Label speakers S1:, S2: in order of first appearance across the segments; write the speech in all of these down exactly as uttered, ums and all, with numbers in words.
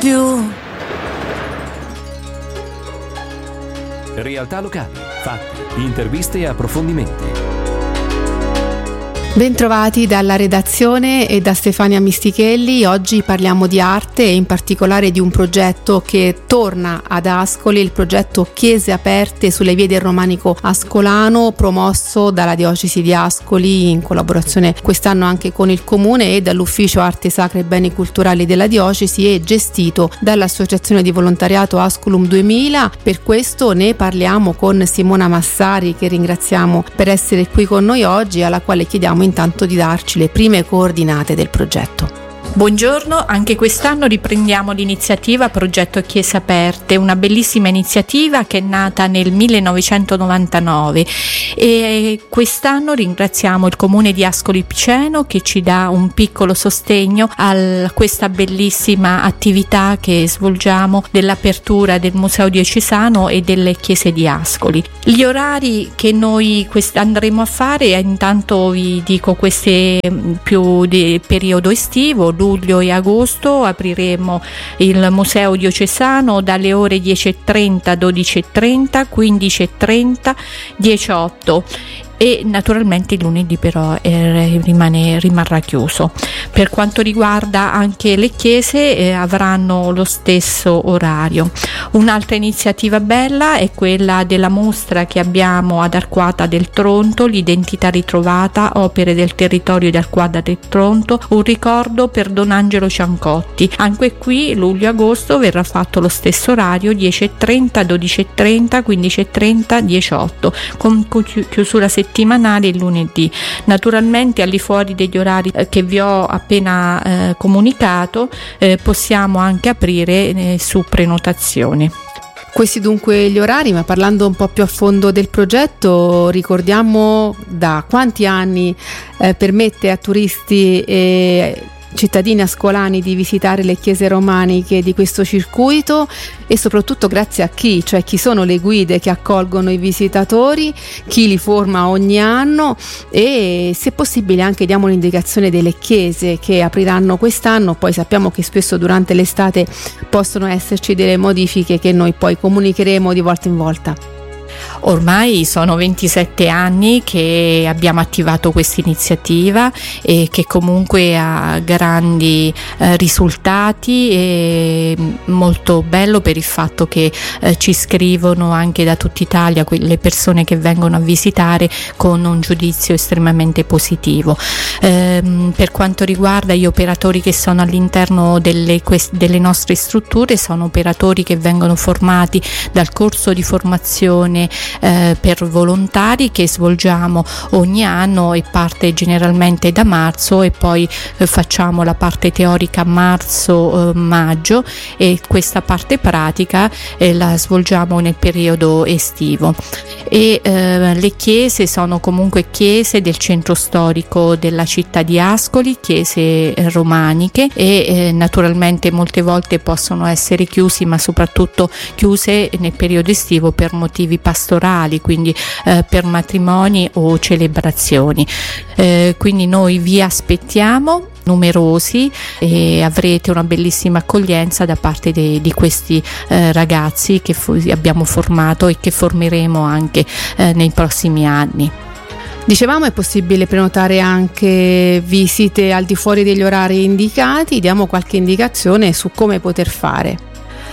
S1: più.
S2: Realtà locali, fatti, interviste e approfondimenti.
S3: Bentrovati dalla redazione e da Stefania Mistichelli. Oggi parliamo di arte e in particolare di un progetto che torna ad Ascoli, il progetto Chiese Aperte sulle vie del Romanico Ascolano, promosso dalla Diocesi di Ascoli in collaborazione quest'anno anche con il Comune e dall'Ufficio Arte Sacra e Beni Culturali della Diocesi, e gestito dall'Associazione di Volontariato Asculum duemila. Per questo ne parliamo con Simona Massari, che ringraziamo per essere qui con noi oggi, alla quale chiediamo intanto di darci le prime coordinate del progetto.
S4: Buongiorno, anche quest'anno riprendiamo l'iniziativa Progetto Chiese Aperte, una bellissima iniziativa che è nata nel millenovecentonovantanove, e quest'anno ringraziamo il Comune di Ascoli Piceno che ci dà un piccolo sostegno a questa bellissima attività che svolgiamo dell'apertura del Museo Diocesano e delle Chiese di Ascoli. Gli orari che noi andremo a fare, intanto vi dico queste più di periodo estivo, luglio e agosto. Apriremo il Museo Diocesano dalle ore dieci e trenta, dodici e trenta, quindici e trenta, diciotto, e naturalmente il lunedì però eh, rimane, rimarrà chiuso. Per quanto riguarda anche le chiese, eh, avranno lo stesso orario. Un'altra iniziativa bella è quella della mostra che abbiamo ad Arquata del Tronto, l'identità ritrovata, opere del territorio di Arquata del Tronto, un ricordo per Don Angelo Ciancotti. Anche qui luglio-agosto verrà fatto lo stesso orario, dieci e trenta, dodici e trenta, quindici e trenta, diciotto, con chiusura settimanale settimanale il lunedì. Naturalmente al di fuori degli orari eh, che vi ho appena eh, comunicato, eh, possiamo anche aprire eh, su prenotazione.
S3: Questi dunque gli orari, ma parlando un po' più a fondo del progetto, ricordiamo da quanti anni eh, permette a turisti e cittadini ascolani di visitare le chiese romaniche di questo circuito, e soprattutto grazie a chi, cioè chi sono le guide che accolgono i visitatori, chi li forma ogni anno, e se possibile anche diamo l'indicazione delle chiese che apriranno quest'anno. Poi sappiamo che spesso durante l'estate possono esserci delle modifiche che noi poi comunicheremo di volta in volta.
S4: Ormai sono ventisette anni che abbiamo attivato questa iniziativa e che comunque ha grandi eh, risultati, e molto bello per il fatto che eh, ci scrivono anche da tutta Italia le persone che vengono a visitare con un giudizio estremamente positivo. Ehm, per quanto riguarda gli operatori che sono all'interno delle, quest- delle nostre strutture, sono operatori che vengono formati dal corso di formazione Eh, per volontari che svolgiamo ogni anno, e parte generalmente da marzo, e poi eh, facciamo la parte teorica a marzo-maggio eh, e questa parte pratica eh, la svolgiamo nel periodo estivo. E eh, le chiese sono comunque chiese del centro storico della città di Ascoli, chiese eh, romaniche, e eh, naturalmente molte volte possono essere chiusi, ma soprattutto chiuse nel periodo estivo per motivi pastorali, quindi eh, per matrimoni o celebrazioni. Eh, quindi noi vi aspettiamo numerosi e avrete una bellissima accoglienza da parte de, di questi eh, ragazzi che fu- abbiamo formato e che formeremo anche eh, nei prossimi anni.
S3: Dicevamo, è possibile prenotare anche visite al di fuori degli orari indicati. Diamo qualche indicazione su come poter fare.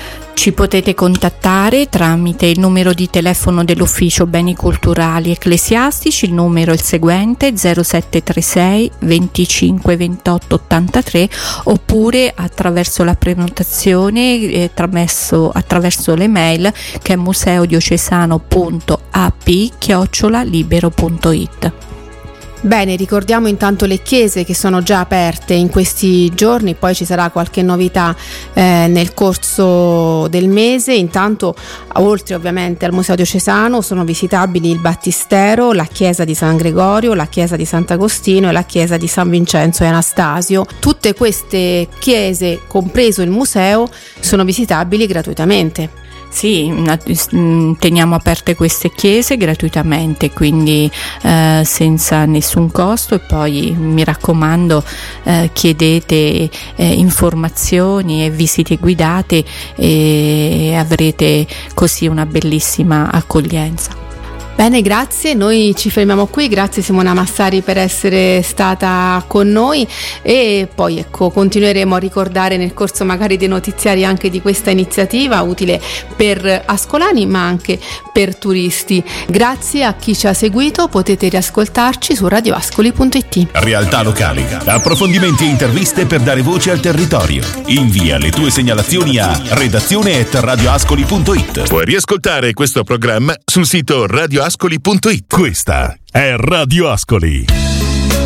S4: Ci potete contattare tramite il numero di telefono dell'Ufficio Beni Culturali Ecclesiastici. Il numero è il seguente: zero sette tre sei venticinque ventotto ottantatré, oppure attraverso la prenotazione eh, attraverso, attraverso le mail che è museodiocesano punto a p chiocciola libero punto it.
S3: Bene, ricordiamo intanto le chiese che sono già aperte in questi giorni, poi ci sarà qualche novità eh, nel corso del mese. Intanto, oltre ovviamente al Museo Diocesano, sono visitabili il Battistero, la chiesa di San Gregorio, la chiesa di Sant'Agostino e la chiesa di San Vincenzo e Anastasio. Tutte queste chiese, compreso il museo, sono visitabili gratuitamente.
S4: Sì, teniamo aperte queste chiese gratuitamente, quindi eh, senza nessun costo, e poi mi raccomando eh, chiedete eh, informazioni e visite guidate e avrete così una bellissima accoglienza.
S3: Bene, grazie, noi ci fermiamo qui, grazie Simona Massari per essere stata con noi, e poi ecco continueremo a ricordare nel corso magari dei notiziari anche di questa iniziativa utile per ascolani ma anche per turisti. Grazie a chi ci ha seguito, potete riascoltarci su radioascoli punto it.
S1: Realtà locali, approfondimenti e interviste per dare voce al territorio. Invia le tue segnalazioni a redazione at radioascoli punto it.
S5: Puoi riascoltare questo programma sul sito radioascoli punto it.
S1: Questa è Radio Ascoli.